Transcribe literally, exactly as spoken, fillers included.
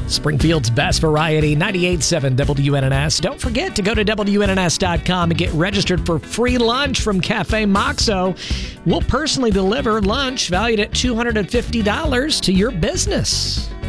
Springfield's best variety, ninety-eight point seven W N N S. Don't forget to go to W N N S dot com and get registered for free lunch from Cafe Moxo. We'll personally deliver lunch valued at two hundred fifty dollars to your business.